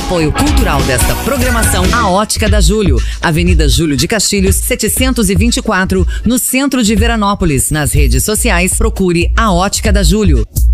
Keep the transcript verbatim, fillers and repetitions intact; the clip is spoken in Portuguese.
apoio cultural desta programação, a Ótica da Júlio, Avenida Júlio de Castilhos, setecentos e vinte e quatro, no centro de Veranópolis. Nas redes sociais, procure a Ótica da Júlio.